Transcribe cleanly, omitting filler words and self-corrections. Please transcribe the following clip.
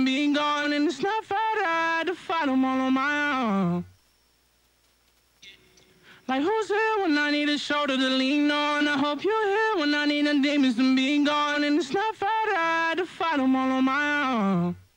be gone, and it's not fair that I had to fight them all on my own. Like who's here when I need a shoulder to lean on? I hope you're here when I need the demons to be gone, and it's not fair that I had to fight them all on my own.